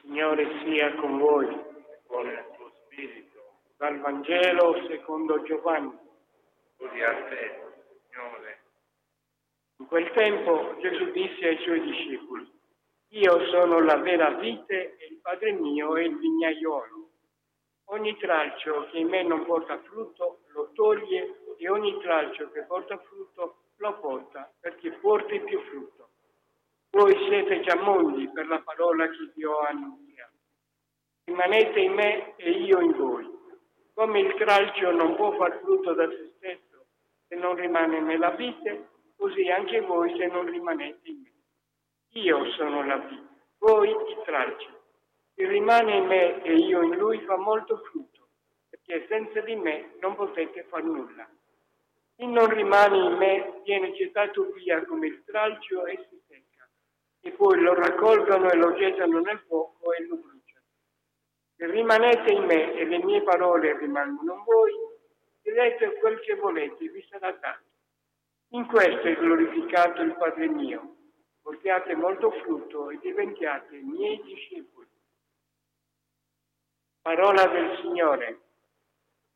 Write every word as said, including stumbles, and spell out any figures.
Signore sia con voi. Con il tuo spirito. Dal Vangelo secondo Giovanni. Gloria a te, Signore. In quel tempo Gesù disse ai suoi discepoli: Io sono la vera vite e il Padre mio è il vignaiolo. Ogni tralcio che in me non porta frutto lo toglie e ogni tralcio che porta frutto lo porta perché porti più frutto. Voi siete già mondi per la parola che vi ho annunziato. Rimanete in me e io in voi. Come il tralcio non può far frutto da se stesso se non rimane nella vite, così anche voi se non rimanete in me. Io sono la vite, voi i tralci. Chi rimane in me e io in lui fa molto frutto, perché senza di me non potete far nulla. Chi non rimane in me viene gettato via come il tralcio e si secca, e poi lo raccolgono e lo gettano nel fuoco e lo bruciano. Se rimanete in me e le mie parole rimangono in voi, chiedete quel che volete, vi sarà dato. In questo è glorificato il Padre mio. Portiate molto frutto e diventiate miei discepoli. Parola del Signore.